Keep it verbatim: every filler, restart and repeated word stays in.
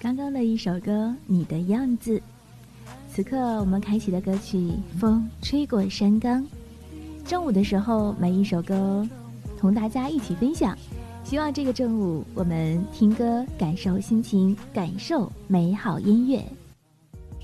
刚刚的一首歌《你的样子》，此刻我们开启的歌曲《风吹过山岗》。正午的时候，每一首歌同大家一起分享，希望这个正午我们听歌，感受心情，感受美好音乐。